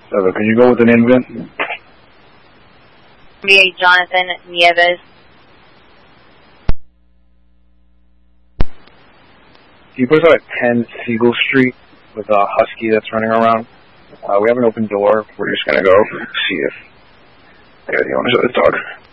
So, can you go with the name again? Me, Jonathan Nieves. Can you put us at 10 Siegel Street with a husky that's running around? We have an open door. We're just going to go see if they're the owners of the dog.